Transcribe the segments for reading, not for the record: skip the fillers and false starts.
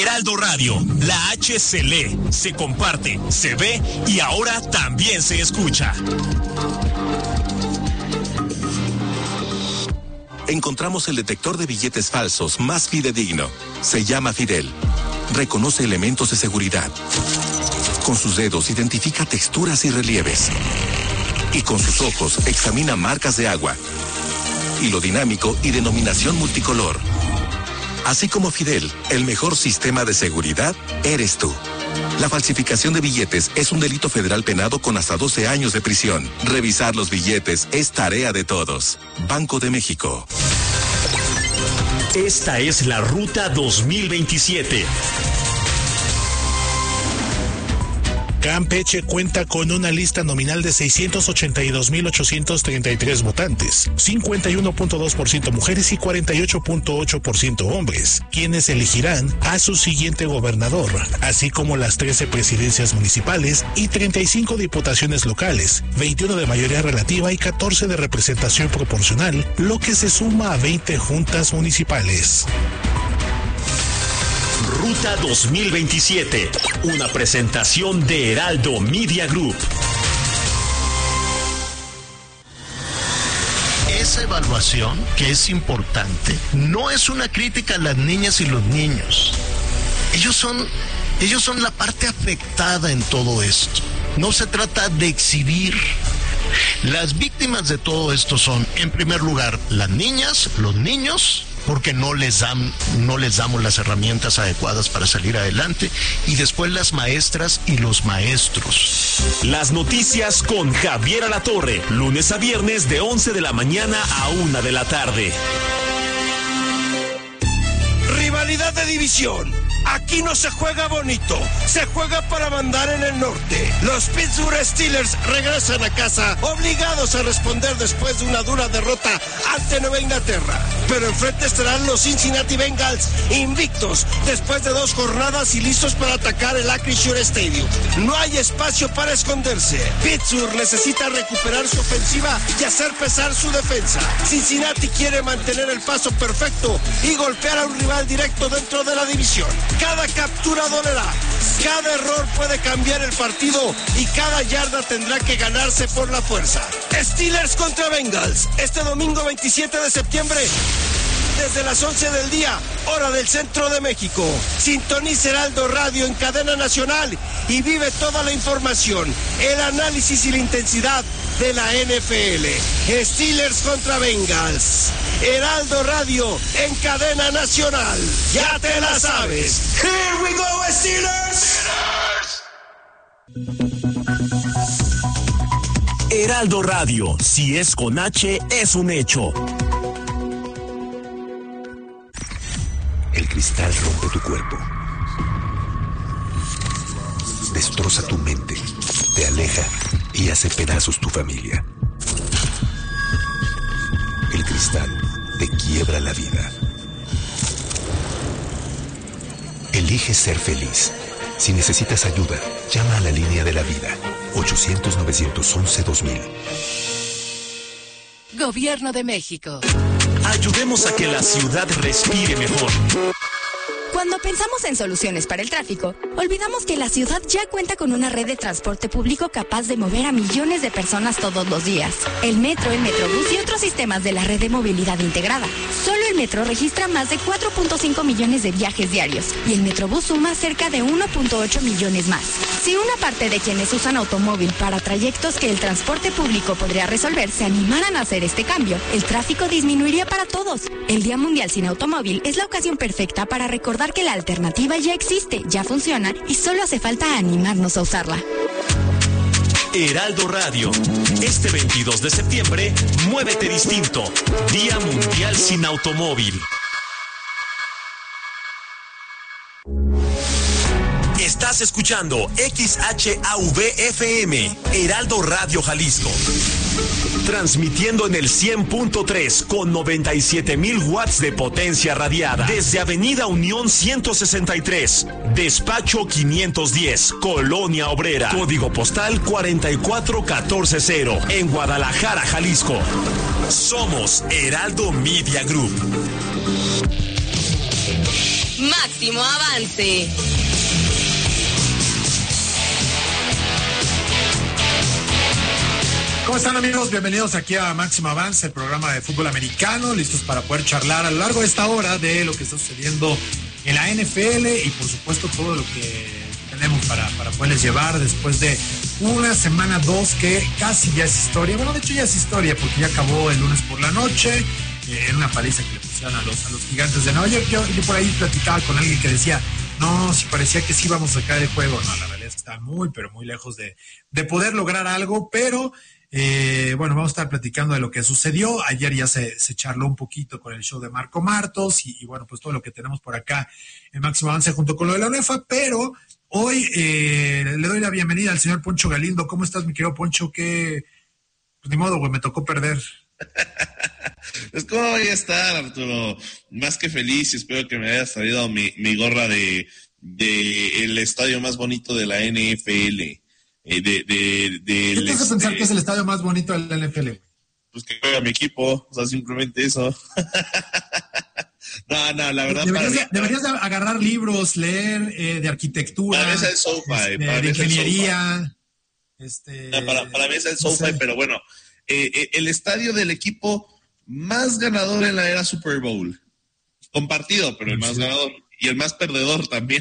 Heraldo Radio, la H se lee, se comparte, se ve y ahora también se escucha. Encontramos el detector de billetes falsos más fidedigno. Se llama Fidel. Reconoce elementos de seguridad. Con sus dedos identifica texturas y relieves. Y con sus ojos examina marcas de agua, hilo dinámico y denominación multicolor. Así como Fidel, el mejor sistema de seguridad eres tú. La falsificación de billetes es un delito federal penado con hasta 12 años de prisión. Revisar los billetes es tarea de todos. Banco de México. Esta es la Ruta 2027. Campeche cuenta con una lista nominal de 682,833 votantes, 51.2% mujeres y 48.8% hombres, quienes elegirán a su siguiente gobernador, así como las 13 presidencias municipales y 35 diputaciones locales, 21 de mayoría relativa y 14 de representación proporcional, lo que se suma a 20 juntas municipales. Ruta 2027, una presentación de Heraldo Media Group. Esa evaluación, que es importante, no es una crítica a las niñas y los niños. Ellos son la parte afectada en todo esto. No se trata de exhibir. Las víctimas de todo esto son, en primer lugar, las niñas, los niños, porque no les damos las herramientas adecuadas para salir adelante, y después las maestras y los maestros. Las noticias con Javier Alatorre, lunes a viernes de 11 de la mañana a 1 de la tarde. Rivalidad de división. Aquí no se juega bonito, se juega para mandar en el norte. Los Pittsburgh Steelers regresan a casa, obligados a responder después de una dura derrota ante Nueva Inglaterra. Pero enfrente estarán los Cincinnati Bengals, invictos después de 2 jornadas y listos para atacar el Acrisure Stadium. No hay espacio para esconderse. Pittsburgh necesita recuperar su ofensiva y hacer pesar su defensa. Cincinnati quiere mantener el paso perfecto y golpear a un rival directo dentro de la división. Cada captura dolerá, cada error puede cambiar el partido y cada yarda tendrá que ganarse por la fuerza. Steelers contra Bengals, este domingo 27 de septiembre, desde las 11 del día, hora del centro de México. Sintoniza Heraldo Radio en cadena nacional y vive toda la información, el análisis y la intensidad de la NFL. Steelers contra Bengals. Heraldo Radio en cadena nacional. Ya te la sabes. Here we go, Steelers. Heraldo Radio, si es con H, es un hecho. El cristal rompe tu cuerpo, destroza tu mente, te aleja y hace pedazos tu familia. El cristal te quiebra la vida. Elige ser feliz. Si necesitas ayuda, llama a la línea de la vida, 800-911-2000. Gobierno de México. Ayudemos a que la ciudad respire mejor. Cuando pensamos en soluciones para el tráfico, olvidamos que la ciudad ya cuenta con una red de transporte público capaz de mover a millones de personas todos los días. El metro, el metrobús y otros sistemas de la red de movilidad integrada. Solo el metro registra más de 4.5 millones de viajes diarios y el metrobús suma cerca de 1.8 millones más. Si una parte de quienes usan automóvil para trayectos que el transporte público podría resolver se animaran a hacer este cambio, el tráfico disminuiría para todos. El Día Mundial sin Automóvil es la ocasión perfecta para recordar que la alternativa ya existe, ya funciona y solo hace falta animarnos a usarla. Heraldo Radio, este 22 de septiembre, muévete distinto. Día Mundial sin Automóvil. Estás escuchando XHAVFM, Heraldo Radio Jalisco. Transmitiendo en el 100.3 con 97,000 watts de potencia radiada. Desde Avenida Unión 163, Despacho 510, Colonia Obrera. Código postal 44140, en Guadalajara, Jalisco. Somos Heraldo Media Group. Máximo Avance. ¿Cómo están, amigos? Bienvenidos aquí a Máximo Avance, el programa de fútbol americano, listos para poder charlar a lo largo de esta hora de lo que está sucediendo en la NFL y por supuesto todo lo que tenemos para poderles llevar después de una semana 2 que casi ya es historia. Bueno, de hecho ya es historia porque ya acabó el lunes por la noche en una paliza que le pusieron a los Gigantes de Nueva York. Yo por ahí platicaba con alguien que decía, no, si parecía que sí íbamos a sacar el juego. No, la realidad es que está muy, pero muy lejos de poder lograr algo, pero bueno, vamos a estar platicando de lo que sucedió. Ayer ya se charló un poquito con el show de Marco Martos y bueno, pues todo lo que tenemos por acá en Máximo Avance junto con lo de la UNEFA, pero hoy le doy la bienvenida al señor Poncho Galindo. ¿Cómo estás, mi querido Poncho? Pues ni modo, güey, me tocó perder. Pues cómo voy a estar, Arturo, más que feliz, y espero que me haya salido mi gorra de el estadio más bonito de la NFL. ¿Qué te hace pensar que es el estadio más bonito de la NFL? Pues que juega mi equipo, o sea, simplemente eso. No, la verdad. Deberías de agarrar libros, leer de arquitectura. Para mí es el SoFi. De ingeniería. Para mí es el SoFi, pero bueno, el estadio del equipo más ganador en la era Super Bowl. Compartido, pero el más ganador. Y el más perdedor también,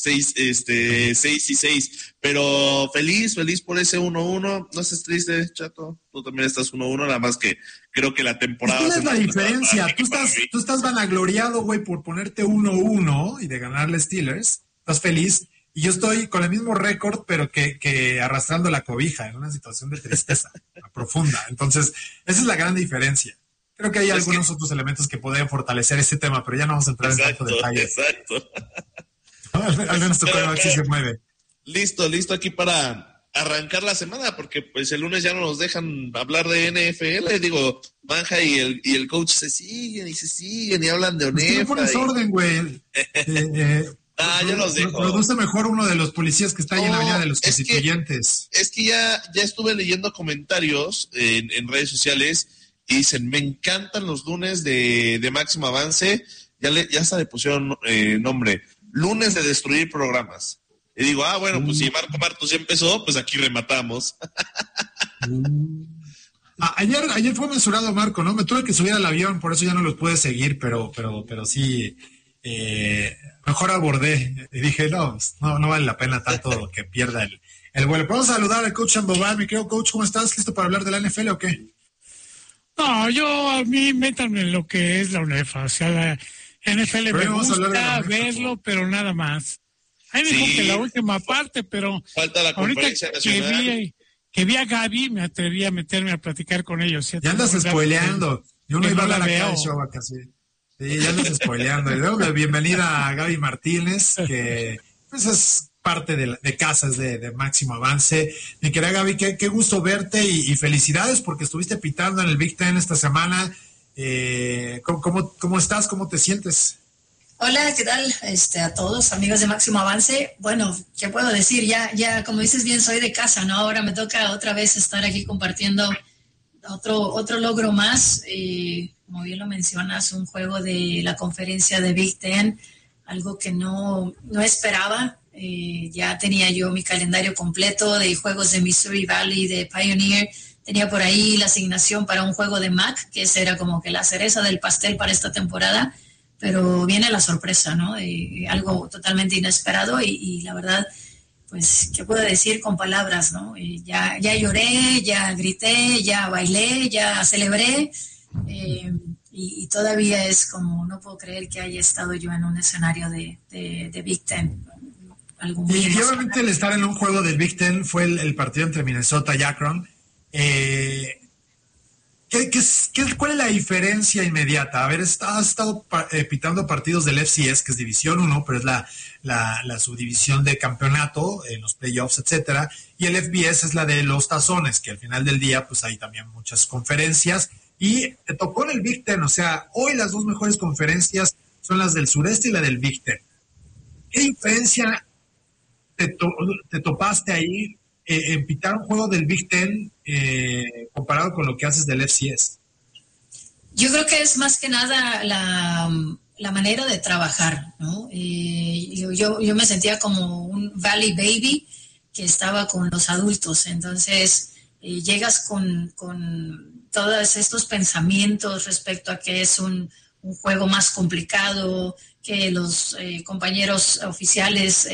6-6. Pero feliz por ese 1-1. No estés triste, chato. Tú también estás 1-1, nada más que creo que la temporada... ¿Cuál es la diferencia? Tú estás vanagloriado, güey, por ponerte 1-1 y de ganarle Steelers. Estás feliz. Y yo estoy con el mismo récord, pero que arrastrando la cobija en una situación de tristeza profunda. Entonces, esa es la gran diferencia. Creo que hay algunos otros elementos que pueden fortalecer este tema, pero ya no vamos a entrar en tanto detalle. Exacto. Al menos tu coreback sí se mueve. Listo aquí para arrancar la semana, porque pues el lunes ya no nos dejan hablar de NFL. Digo, Manja y el coach se siguen y hablan de UNEFA. No pones orden, güey. Ya los dejo. Produce mejor uno de los policías que está ahí en la Avenida de los Constituyentes. Es que ya estuve leyendo comentarios en redes sociales. Y dicen, me encantan los lunes de Máximo Avance, ya hasta le pusieron nombre, lunes de destruir programas. Y digo, bueno, pues si Marco Martos ya empezó, pues aquí rematamos. Ayer fue mensurado Marco, ¿no? Me tuve que subir al avión, por eso ya no los pude seguir, pero sí, mejor abordé. Y dije, no vale la pena tanto que pierda el vuelo. Vamos a saludar al coach Sandoval. Mi querido coach, ¿cómo estás? ¿Listo para hablar de la NFL o qué? No, a mí métanme en lo que es la UNEFA, o sea, la NFL pero me gusta verlo, pero nada más. Ahí me dijo que la última parte, pero falta la conferencia nacional. Que vi a Gaby, me atreví a meterme a platicar con ellos. Ya andas spoileando. Yo no iba a dar acá el show acá, sí. Sí, ya andas spoileando. Y luego la bienvenida a Gaby Martínez, que pues es parte de casas de Máximo Avance. Mi querida Gaby, qué gusto verte y felicidades porque estuviste pitando en el Big Ten esta semana. ¿Cómo estás? ¿Cómo te sientes? Hola, ¿qué tal? A todos, amigos de Máximo Avance. Bueno, ¿qué puedo decir? Ya, como dices bien, soy de casa, ¿no? Ahora me toca otra vez estar aquí compartiendo otro logro más. Como bien lo mencionas, un juego de la conferencia de Big Ten, algo que no esperaba. Ya tenía yo mi calendario completo de juegos de Missouri Valley, de Pioneer. Tenía por ahí la asignación para un juego de MAC, que esa era como que la cereza del pastel para esta temporada, pero viene la sorpresa, ¿no? Algo totalmente inesperado y la verdad, pues, ¿qué puedo decir con palabras, no? Ya lloré, ya grité, ya bailé, ya celebré, y todavía es como, no puedo creer que haya estado yo en un escenario de Big Ten. Algo muy y obviamente el estar en un juego del Big Ten fue el partido entre Minnesota y Akron. ¿Cuál es la diferencia inmediata? A ver, has estado pitando partidos del FCS, que es División 1, pero es la subdivisión de campeonato en los playoffs, etcétera, y el FBS es la de los tazones, que al final del día pues hay también muchas conferencias, y te tocó en el Big Ten, o sea, hoy las dos mejores conferencias son las del sureste y la del Big Ten. ¿Qué diferencia te topaste ahí en pitar un juego del Big Ten comparado con lo que haces del FCS? Yo creo que es más que nada la manera de trabajar, ¿no? Yo me sentía como un Valley Baby que estaba con los adultos, entonces llegas con todos estos pensamientos respecto a que es un juego más complicado, que los compañeros oficiales,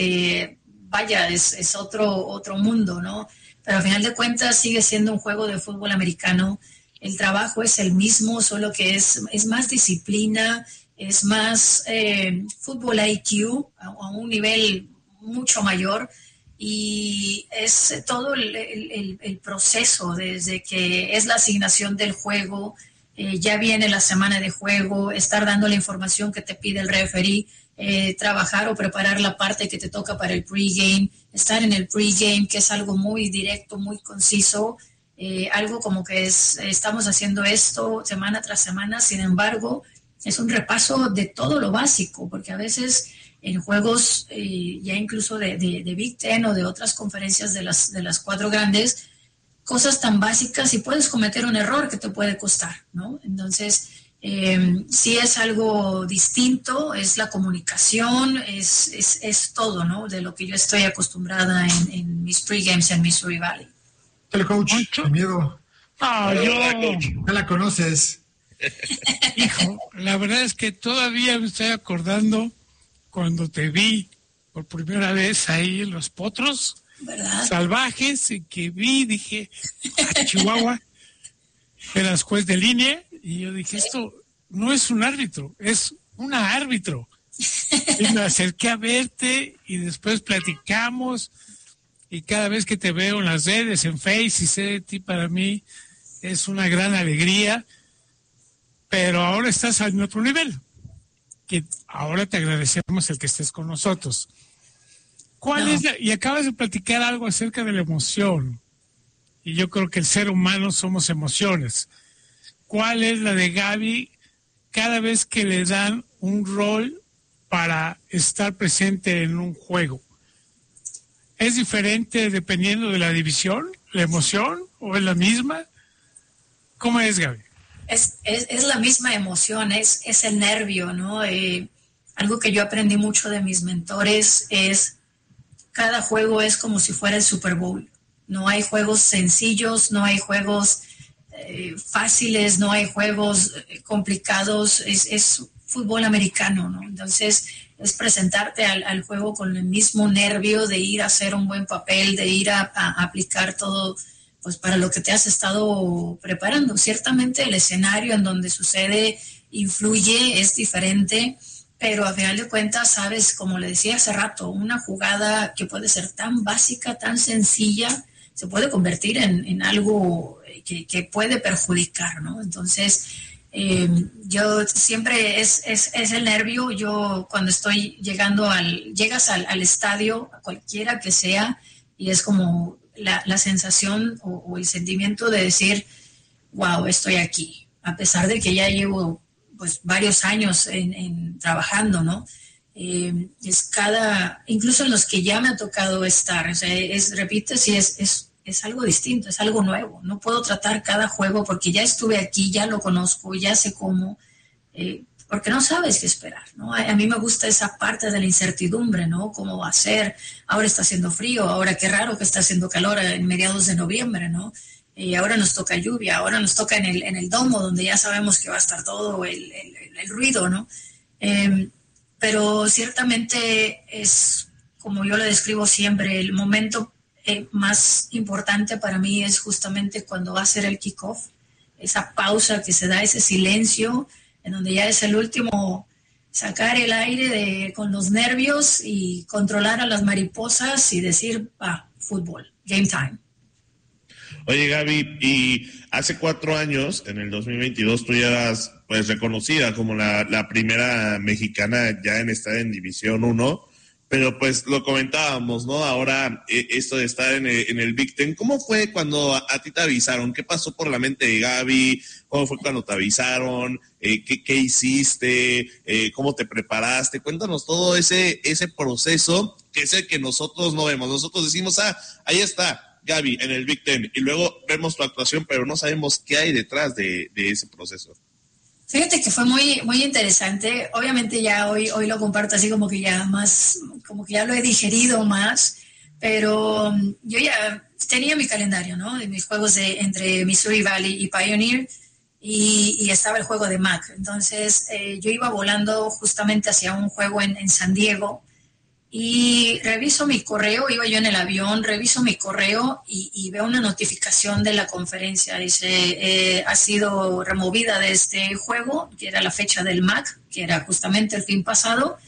es otro mundo, ¿no? Pero al final de cuentas sigue siendo un juego de fútbol americano. El trabajo es el mismo, solo que es más disciplina, es más fútbol IQ a un nivel mucho mayor, y es todo el proceso desde que es la asignación del juego, ya viene la semana de juego, estar dando la información que te pide el referee, trabajar o preparar la parte que te toca para el pregame, estar en el pregame, que es algo muy directo, muy conciso, algo como que estamos haciendo esto semana tras semana. Sin embargo, es un repaso de todo lo básico, porque a veces en juegos ya incluso de Big Ten o de otras conferencias de las 4 grandes, cosas tan básicas, y puedes cometer un error que te puede costar, ¿no? Entonces, sí es algo distinto, es la comunicación, es todo, ¿no? De lo que yo estoy acostumbrada en mis pregames en Missouri Valley. El coach, qué miedo. Ya la conoces. Hijo, la verdad es que todavía me estoy acordando cuando te vi por primera vez ahí en Los Potros, ¿verdad? Salvajes, y que dije, Chihuahua, eras juez de línea, y yo dije, esto no es un árbitro, es una árbitro. Y me acerqué a verte, y después platicamos, y cada vez que te veo en las redes, en Face, y sé de ti, para mí es una gran alegría, pero ahora estás en otro nivel, que ahora te agradecemos el que estés con nosotros. Y acabas de platicar algo acerca de la emoción, y yo creo que el ser humano somos emociones. ¿Cuál es la de Gaby cada vez que le dan un rol para estar presente en un juego? ¿Es diferente dependiendo de la división, la emoción, o es la misma? ¿Cómo es, Gaby? Es la misma emoción, es el nervio, ¿no? Algo que yo aprendí mucho de mis mentores es cada juego es como si fuera el Super Bowl. No hay juegos sencillos, no hay juegos fáciles, no hay juegos complicados, es fútbol americano, ¿no? Entonces es presentarte al juego con el mismo nervio de ir a hacer un buen papel, de ir a aplicar todo, pues para lo que te has estado preparando. Ciertamente el escenario en donde sucede influye, es diferente, pero a final de cuentas, sabes, como le decía hace rato, una jugada que puede ser tan básica, tan sencilla, se puede convertir en algo que puede perjudicar, ¿no? Entonces, yo siempre es el nervio. Yo cuando estoy llegas al estadio, a cualquiera que sea, y es como la sensación o el sentimiento de decir, wow, estoy aquí, a pesar de que ya llevo pues varios años en trabajando, ¿no? Incluso en los que ya me ha tocado estar, o sea, es algo distinto, es algo nuevo. No puedo tratar cada juego porque ya estuve aquí, ya lo conozco, ya sé cómo, porque no sabes qué esperar, ¿no? A mí me gusta esa parte de la incertidumbre, ¿no? ¿Cómo va a ser? Ahora está haciendo frío, ahora qué raro que está haciendo calor en mediados de noviembre, ¿no? Y ahora nos toca lluvia, ahora nos toca en el domo, donde ya sabemos que va a estar todo el ruido, ¿no? Pero ciertamente es, como yo lo describo siempre, el momento más importante para mí es justamente cuando va a ser el kickoff, esa pausa que se da, ese silencio, en donde ya es el último sacar el aire con los nervios y controlar a las mariposas y decir, fútbol, game time. Oye, Gaby, y hace 4 años, en el 2022, tú ya eras pues reconocida como la primera mexicana ya en estar en División 1, pero pues lo comentábamos, ¿no? Ahora esto de estar en el Big Ten, ¿cómo fue cuando a ti te avisaron? ¿Qué pasó por la mente de Gaby? ¿Cómo fue cuando te avisaron? ¿Qué hiciste? ¿Cómo te preparaste? Cuéntanos todo ese proceso, que es el que nosotros no vemos. Nosotros decimos, ahí está Gaby en el Big Ten, y luego vemos tu actuación, pero no sabemos qué hay detrás de ese proceso. Fíjate que fue muy, muy interesante. Obviamente ya hoy lo comparto así como que ya más, como que ya lo he digerido más, pero yo ya tenía mi calendario, ¿no? De mis juegos entre Missouri Valley y Pioneer y estaba el juego de Mac. Entonces yo iba volando justamente hacia un juego en San Diego y reviso mi correo, iba yo en el avión, reviso mi correo y veo una notificación de la conferencia, dice, ha sido removida de este juego, que era la fecha del MAC, que era justamente el fin pasado,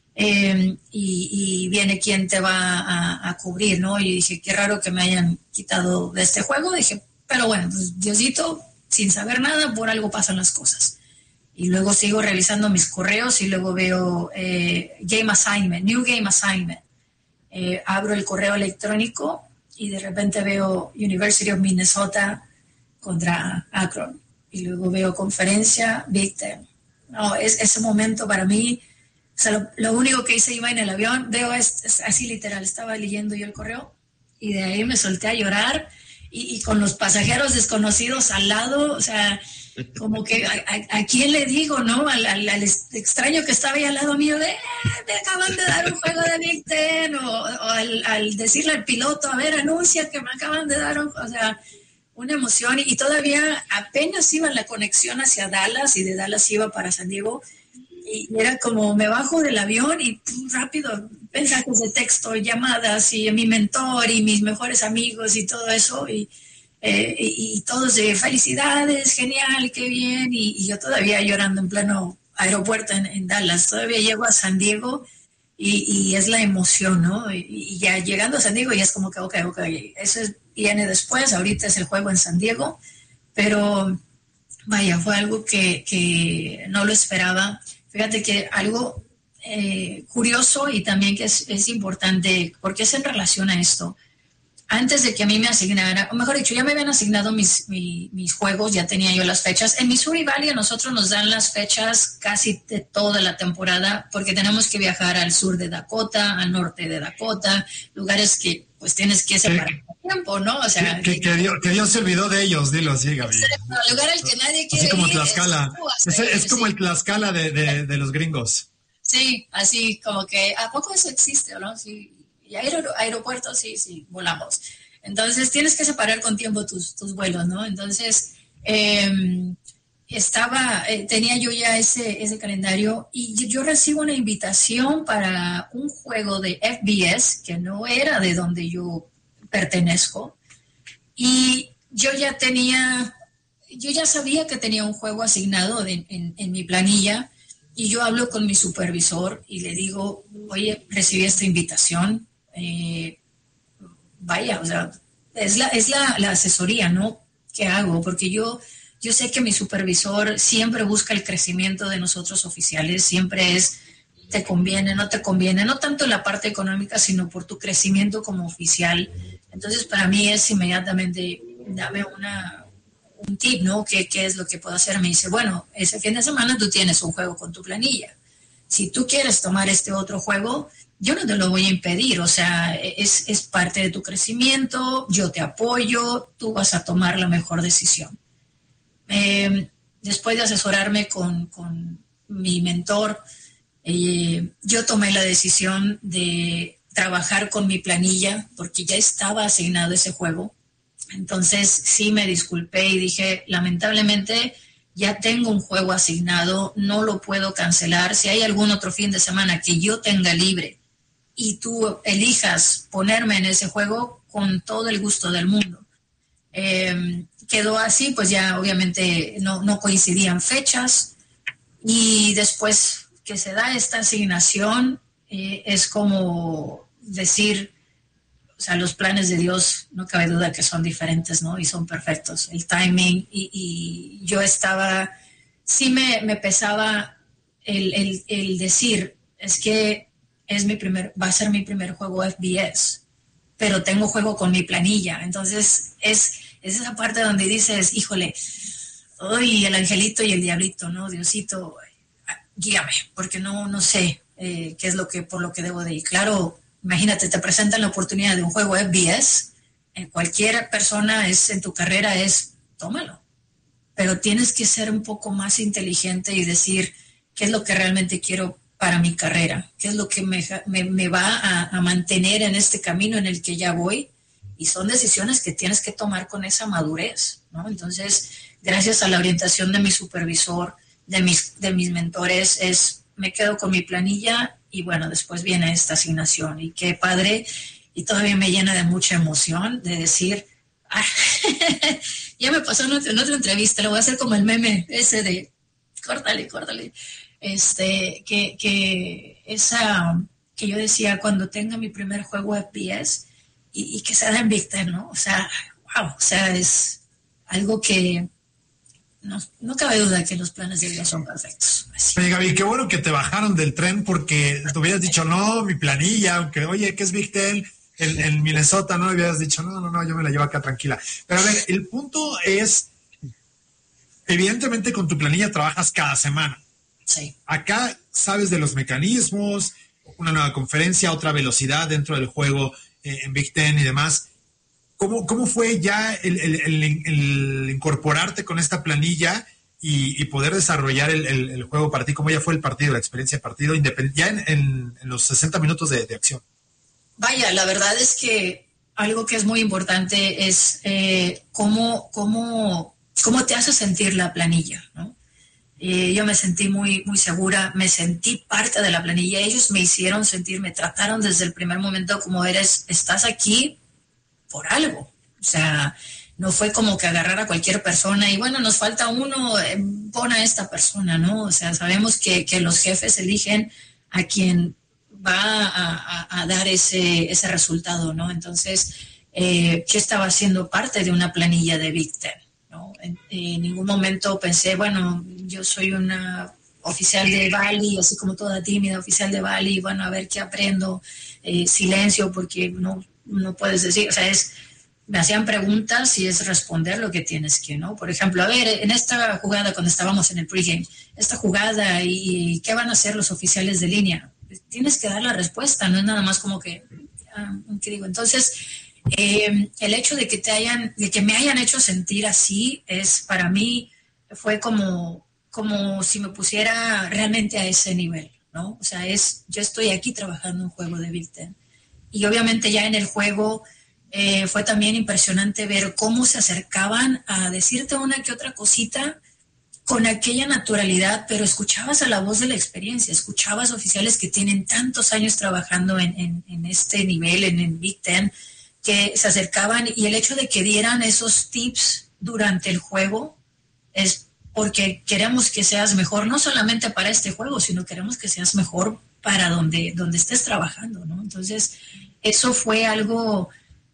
y viene quien te va a cubrir, ¿no? Y dije, qué raro que me hayan quitado de este juego, dije, pero bueno, pues Diosito, sin saber nada, por algo pasan las cosas. Y luego sigo revisando mis correos y luego veo Game Assignment, New Game Assignment. Abro el correo electrónico y de repente veo University of Minnesota contra Akron. Y luego veo conferencia Big Ten. No, ese momento para mí, o sea, lo único que hice, iba en el avión, veo así literal, estaba leyendo yo el correo y de ahí me solté a llorar y con los pasajeros desconocidos al lado, o sea, como que a quién le digo, ¿no? Al extraño que estaba ahí al lado mío de me acaban de dar un juego de Big Ten, o al decirle al piloto, a ver, anuncia que me acaban de dar o sea, una emoción, y todavía apenas iba la conexión hacia Dallas, y de Dallas iba para San Diego, y era como me bajo del avión y rápido mensajes de texto, llamadas, y mi mentor y mis mejores amigos y todo eso, y todos de felicidades, genial, qué bien, y yo todavía llorando en pleno aeropuerto en Dallas. Todavía llego a San Diego y es la emoción, ¿no? Y ya llegando a San Diego ya es como que, ok, eso viene después, ahorita es el juego en San Diego, pero vaya, fue algo que no lo esperaba. Fíjate que algo curioso y también que es importante, porque es en relación a esto. Antes de que a mí me asignara, o mejor dicho, ya me habían asignado mis juegos, ya tenía yo las fechas. En Missouri Valley a nosotros nos dan las fechas casi de toda la temporada, porque tenemos que viajar al sur de Dakota, al norte de Dakota, lugares que pues tienes que separar tiempo, ¿no? O sea, que Dios se olvidó de ellos, dilo así, Gaby. El lugar al que nadie quiere ir. Así como Tlaxcala. Es como el Tlaxcala de los gringos. Sí, así como que, ¿a poco eso existe, no? Sí. Y aeropuertos, sí, volamos. Entonces, tienes que separar con tiempo tus vuelos, ¿no? Entonces, tenía yo ya ese calendario y yo recibo una invitación para un juego de FBS, que no era de donde yo pertenezco. Y yo ya sabía que tenía un juego asignado en mi planilla, y yo hablo con mi supervisor y le digo, oye, recibí esta invitación. Vaya, o sea, es la asesoría, ¿no? ¿Qué hago? Porque yo sé que mi supervisor siempre busca el crecimiento de nosotros oficiales, siempre te conviene, no te conviene, no tanto en la parte económica, sino por tu crecimiento como oficial. Entonces, para mí es inmediatamente, dame un tip, ¿no? ¿Qué es lo que puedo hacer? Me dice, bueno, ese fin de semana tú tienes un juego con tu planilla. Si tú quieres tomar este otro juego, yo no te lo voy a impedir, o sea, es parte de tu crecimiento, yo te apoyo, tú vas a tomar la mejor decisión. Después de asesorarme con mi mentor, yo tomé la decisión de trabajar con mi planilla, porque ya estaba asignado ese juego. Entonces sí me disculpé y dije, lamentablemente ya tengo un juego asignado, no lo puedo cancelar. Si hay algún otro fin de semana que yo tenga libre y tú elijas ponerme en ese juego, con todo el gusto del mundo. Quedó así, pues ya obviamente no coincidían fechas, y después que se da esta asignación, es como decir, o sea, los planes de Dios, no cabe duda que son diferentes, ¿no? Y son perfectos. El timing, y yo estaba, sí me pesaba el decir, es que va a ser mi primer juego FBS, pero tengo juego con mi planilla. Entonces, es esa parte donde dices, híjole, hoy el angelito y el diablito, ¿no? Diosito, guíame, porque no sé qué es por lo que debo de ir. Claro, imagínate, te presentan la oportunidad de un juego FBS, cualquier persona en tu carrera tómalo. pero tienes que ser un poco más inteligente y decir qué es lo que realmente quiero para mi carrera, qué es lo que me va a mantener en este camino en el que ya voy, y son decisiones que tienes que tomar con esa madurez, ¿no? Entonces, gracias a la orientación de mi supervisor, de mis mentores, me quedo con mi planilla y bueno, después viene esta asignación y qué padre, y todavía me llena de mucha emoción de decir, ya me pasó en otra entrevista, lo voy a hacer como el meme ese de córtale, que yo decía cuando tenga mi primer juego FPS y que sea en Big Ten, ¿no? O sea, wow, o sea, es algo que no cabe duda que los planes de Dios son perfectos. Oye, Gaby, qué bueno que te bajaron del tren porque te hubieras dicho, no, mi planilla, aunque, oye, ¿qué es Big Ten? En Minnesota, ¿no? Hubieras dicho, no, yo me la llevo acá tranquila. Pero a ver, el punto es, evidentemente con tu planilla trabajas cada semana. Sí. Acá sabes de los mecanismos, una nueva conferencia, otra velocidad dentro del juego en Big Ten y demás. ¿Cómo fue ya el incorporarte con esta planilla y poder desarrollar el juego para ti? ¿Cómo ya fue el partido, la experiencia de partido, ya en los 60 minutos de acción? Vaya, la verdad es que algo que es muy importante es cómo te hace sentir la planilla, ¿no? Yo me sentí muy, muy segura, me sentí parte de la planilla, ellos me hicieron sentir, me trataron desde el primer momento como estás aquí por algo, o sea, no fue como que agarrar a cualquier persona y bueno, nos falta uno, pon a esta persona, ¿no? O sea, sabemos que los jefes eligen a quien va a dar ese resultado, ¿no? Entonces, yo estaba siendo parte de una planilla de Big Ten, ¿no? En ningún momento pensé, bueno, yo soy una oficial de Valley, así como toda tímida, oficial de Valley, bueno, a ver qué aprendo, silencio, porque no puedes decir, o sea, me hacían preguntas y es responder lo que tienes que, ¿no? Por ejemplo, a ver, en esta jugada, cuando estábamos en el pregame, esta jugada y qué van a hacer los oficiales de línea, tienes que dar la respuesta, no es nada más como que, ¿qué digo? Entonces, el hecho de que me hayan hecho sentir así para mí fue como si me pusiera realmente a ese nivel, ¿no? O sea, yo estoy aquí trabajando un juego de Big Ten. Y obviamente ya en el juego fue también impresionante ver cómo se acercaban a decirte una que otra cosita con aquella naturalidad, pero escuchabas a la voz de la experiencia, escuchabas oficiales que tienen tantos años trabajando en este nivel, en Big Ten, que se acercaban, y el hecho de que dieran esos tips durante el juego es porque queremos que seas mejor, no solamente para este juego, sino queremos que seas mejor para donde estés trabajando, ¿no? Entonces, eso fue algo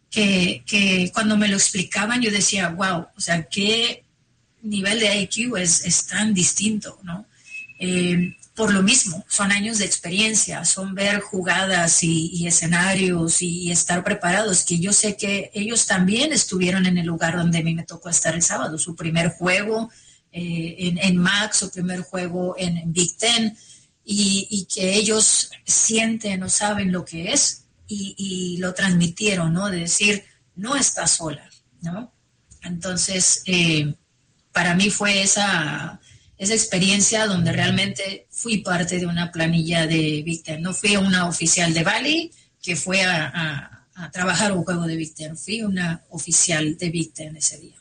que cuando me lo explicaban yo decía, wow, o sea, qué nivel de IQ es tan distinto, ¿no? Por lo mismo, son años de experiencia, son ver jugadas y escenarios y estar preparados, que yo sé que ellos también estuvieron en el lugar donde a mí me tocó estar el sábado, su primer juego en MAC, su primer juego en Big Ten, y que ellos sienten o saben lo que es y lo transmitieron, ¿no? De decir, no estás sola, ¿no? Entonces, para mí fue esa experiencia donde realmente fui parte de una planilla de Big Ten. No fui una oficial de Valley que fue a trabajar un juego de Big Ten. Fui una oficial de Big Ten ese día.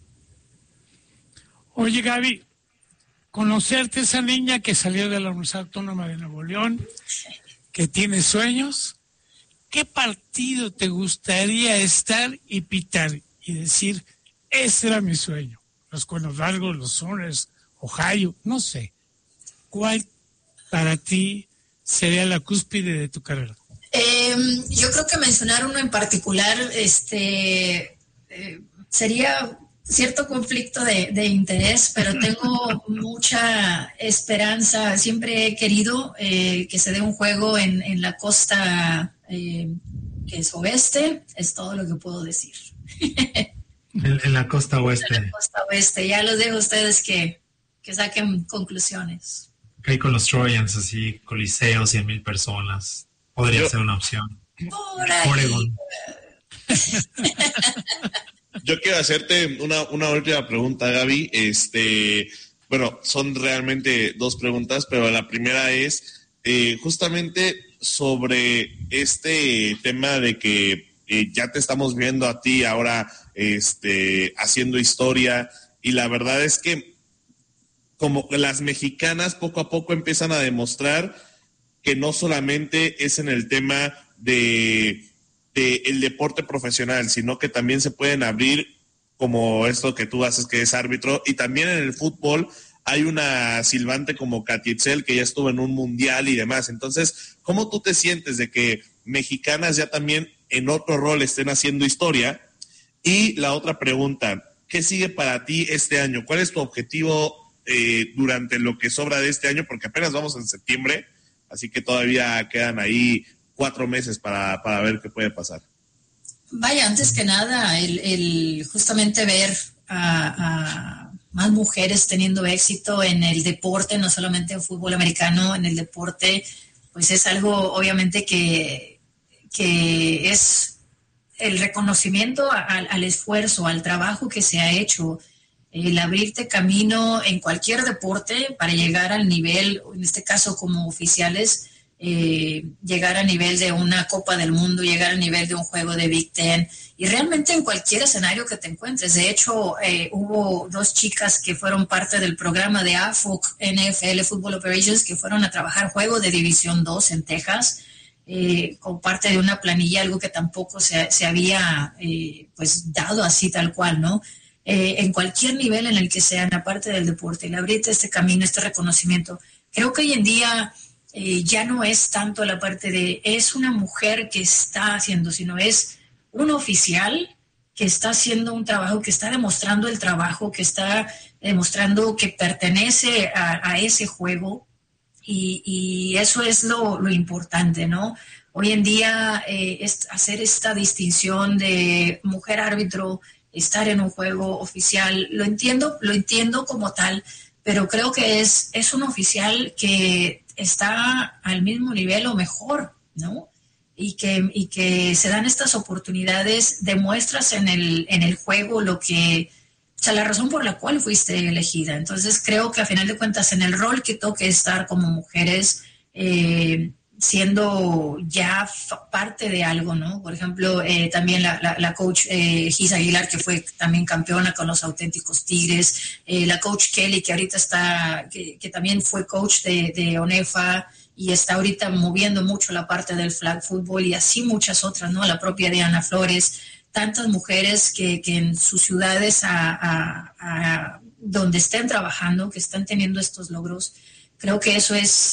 Oye, Gaby, conocerte esa niña que salió de la Universidad Autónoma de Nuevo León, que tiene sueños, ¿qué partido te gustaría estar y pitar y decir, ese era mi sueño? Los Cuernos Largos, los Sooners, Ohio, no sé. ¿Cuál para ti sería la cúspide de tu carrera? Yo creo que mencionar uno en particular sería cierto conflicto de interés, pero tengo mucha esperanza. Siempre he querido que se dé un juego en la costa que es oeste, es todo lo que puedo decir. En la costa oeste. En la costa oeste, ya los dejo a ustedes que saquen conclusiones. Ok, con los Trojans, así, coliseo, 100,000 personas, podría ser una opción. Por ahí. Oregon. Yo quiero hacerte una última pregunta, Gaby. Bueno, son realmente dos preguntas, pero la primera es justamente sobre este tema de que ya te estamos viendo a ti ahora haciendo historia, y la verdad es que como las mexicanas poco a poco empiezan a demostrar que no solamente es en el tema de el deporte profesional, sino que también se pueden abrir, como esto que tú haces, que es árbitro, y también en el fútbol hay una silbante como Katy Itzel, que ya estuvo en un mundial y demás. Entonces, ¿cómo tú te sientes de que mexicanas ya también en otro rol estén haciendo historia? Y la otra pregunta, ¿qué sigue para ti este año? ¿Cuál es tu objetivo durante lo que sobra de este año? Porque apenas vamos en septiembre, así que todavía quedan ahí 4 meses para ver qué puede pasar. Vaya, antes que nada, el justamente ver a más mujeres teniendo éxito en el deporte, no solamente en fútbol americano, en el deporte, pues es algo obviamente que es el reconocimiento al esfuerzo, al trabajo que se ha hecho, el abrirte camino en cualquier deporte para llegar al nivel, en este caso como oficiales, llegar a nivel de una Copa del Mundo, llegar a nivel de un juego de Big Ten, y realmente en cualquier escenario que te encuentres. De hecho, hubo 2 chicas que fueron parte del programa de AFOC, NFL Football Operations, que fueron a trabajar juego de División 2 en Texas, con parte de una planilla, algo que tampoco se había pues dado así tal cual, ¿no? En cualquier nivel en el que sean, aparte del deporte, el abrirte este camino, este reconocimiento. Creo que hoy en día ya no es tanto la parte de es una mujer que está haciendo, sino es un oficial que está haciendo un trabajo, que está demostrando el trabajo, que está demostrando que pertenece a ese juego, y eso es lo importante, ¿no? Hoy en día es hacer esta distinción de mujer árbitro, estar en un juego oficial, lo entiendo como tal, pero creo que es un oficial que está al mismo nivel o mejor, ¿no? Y que se dan estas oportunidades, demuestras en el juego lo que, o sea, la razón por la cual fuiste elegida. Entonces creo que a final de cuentas en el rol que toque estar como mujeres, siendo ya parte de algo, ¿no? Por ejemplo, también la coach Gis Aguilar, que fue también campeona con los Auténticos Tigres, la coach Kelly, que ahorita está, que también fue coach de ONEFA y está ahorita moviendo mucho la parte del flag football, y así muchas otras, ¿no? La propia Diana Flores, tantas mujeres que en sus ciudades a donde estén trabajando, que están teniendo estos logros. Creo que eso es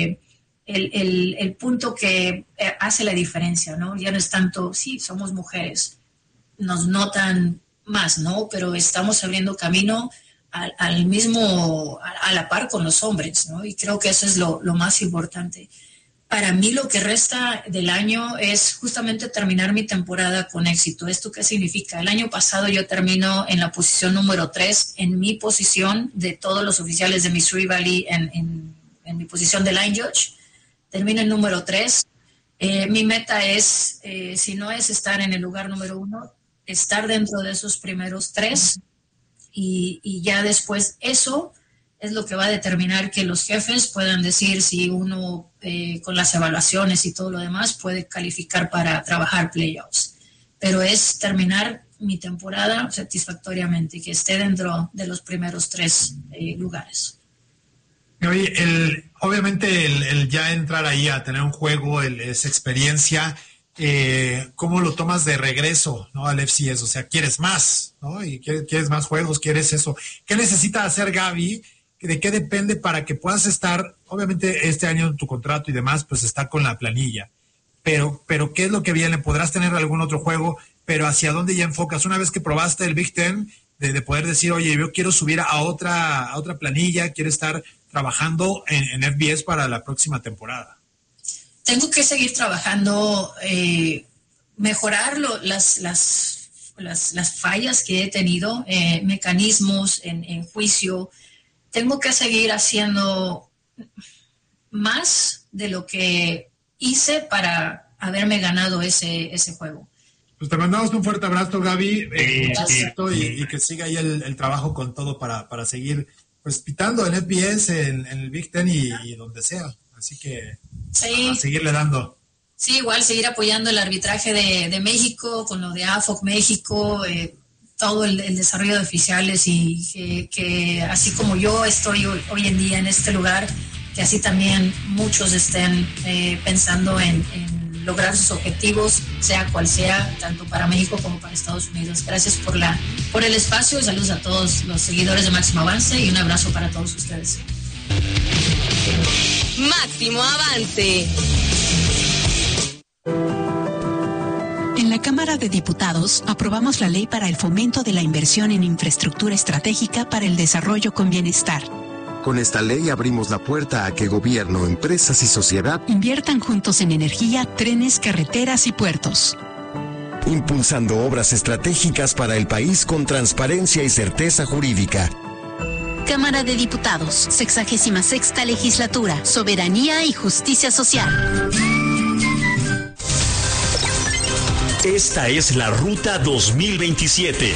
el punto que hace la diferencia, ¿no? Ya no es tanto, sí, somos mujeres, nos notan más, ¿no? Pero estamos abriendo camino al mismo, a la par con los hombres, ¿no? Y creo que eso es lo más importante. Para mí lo que resta del año es justamente terminar mi temporada con éxito. ¿Esto qué significa? El año pasado yo termino en la posición número 3, en mi posición de todos los oficiales de Missouri Valley, en mi posición de line judge. Termino en número 3. Mi meta es, si no es estar en el lugar número 1, estar dentro de esos primeros 3, y ya después eso es lo que va a determinar que los jefes puedan decir si uno con las evaluaciones y todo lo demás puede calificar para trabajar playoffs. Pero es terminar mi temporada satisfactoriamente, que esté dentro de los primeros 3 lugares. Oye, obviamente el ya entrar ahí a tener un juego, esa experiencia, ¿cómo lo tomas de regreso, ¿no? Al FCS? O sea, quieres más, ¿no? Y quieres más juegos, quieres eso. ¿Qué necesita hacer Gaby? ¿De qué depende para que puedas estar, obviamente este año en tu contrato y demás, pues está con la planilla? Pero ¿qué es lo que viene? ¿Podrás tener algún otro juego? Pero ¿hacia dónde ya enfocas? Una vez que probaste el Big Ten, de poder decir, oye, yo quiero subir a otra planilla, quiero estar trabajando en FBS para la próxima temporada. Tengo que seguir trabajando, mejorar las fallas que he tenido, mecanismos en juicio. Tengo que seguir haciendo más de lo que hice para haberme ganado ese juego. Pues te mandamos un fuerte abrazo, Gaby, y que siga ahí el trabajo con todo para seguir pues pitando en FBS, en el Big Ten y donde sea. Así que sí, a seguirle dando. Sí, igual seguir apoyando el arbitraje de México, con lo de AFOC México, todo el desarrollo de oficiales y que así como yo estoy hoy en día en este lugar, que así también muchos estén pensando en lograr sus objetivos, sea cual sea, tanto para México como para Estados Unidos. Gracias por el espacio y saludos a todos los seguidores de Máximo Avance y un abrazo para todos ustedes. Máximo Avance. En la Cámara de Diputados aprobamos la ley para el fomento de la inversión en infraestructura estratégica para el desarrollo con bienestar. Con esta ley abrimos la puerta a que gobierno, empresas y sociedad inviertan juntos en energía, trenes, carreteras y puertos. Impulsando obras estratégicas para el país con transparencia y certeza jurídica. Cámara de Diputados, 66ª Legislatura, Soberanía y Justicia Social. Esta es la Ruta 2027.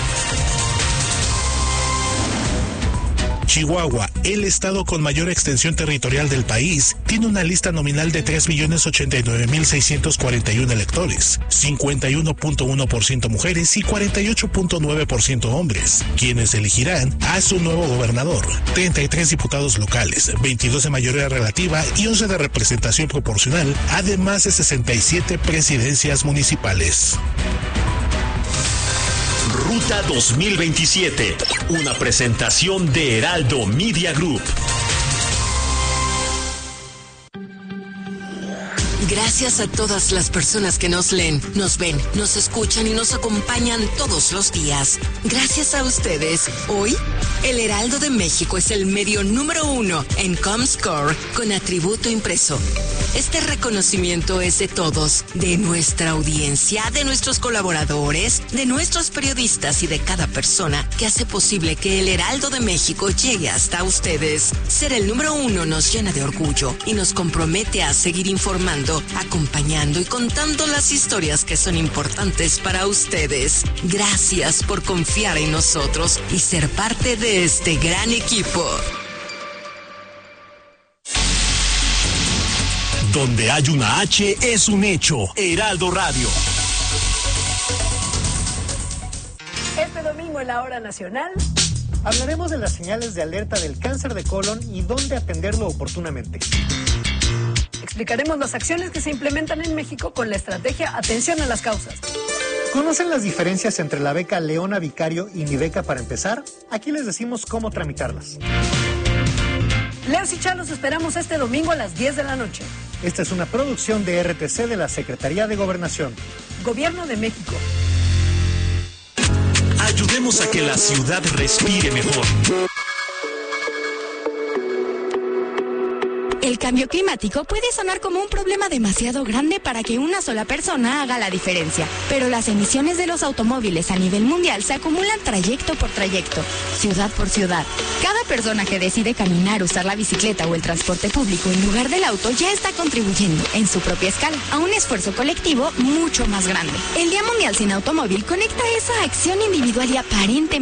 Chihuahua, el estado con mayor extensión territorial del país, tiene una lista nominal de 3.089.641 electores, 51.1% mujeres y 48.9% hombres, quienes elegirán a su nuevo gobernador, 33 diputados locales, 22 de mayoría relativa y 11 de representación proporcional, además de 67 presidencias municipales. Ruta 2027, una presentación de Heraldo Media Group. Gracias a todas las personas que nos leen, nos ven, nos escuchan y nos acompañan todos los días. Gracias a ustedes, hoy, el Heraldo de México es el medio número 1 en Comscore con atributo impreso. Este reconocimiento es de todos, de nuestra audiencia, de nuestros colaboradores, de nuestros periodistas y de cada persona que hace posible que el Heraldo de México llegue hasta ustedes. Ser el número 1 nos llena de orgullo y nos compromete a seguir informando, acompañando y contando las historias que son importantes para ustedes. Gracias por confiar en nosotros y ser parte de este gran equipo. Donde hay una H es un hecho. Heraldo Radio. Este domingo en la Hora Nacional hablaremos de las señales de alerta del cáncer de colon y dónde atenderlo oportunamente. Explicaremos las acciones que se implementan en México con la estrategia Atención a las Causas. ¿Conocen las diferencias entre la beca Leona Vicario y mi beca para empezar? Aquí les decimos cómo tramitarlas. Leos y Chalos esperamos este domingo a las 10 de la noche. Esta es una producción de RTC de la Secretaría de Gobernación. Gobierno de México. Ayudemos a que la ciudad respire mejor. El cambio climático puede sonar como un problema demasiado grande para que una sola persona haga la diferencia, pero las emisiones de los automóviles a nivel mundial se acumulan trayecto por trayecto, ciudad por ciudad. Cada persona que decide caminar, usar la bicicleta o el transporte público en lugar del auto ya está contribuyendo, en su propia escala, a un esfuerzo colectivo mucho más grande. El Día Mundial Sin Automóvil conecta esa acción individual y aparentemente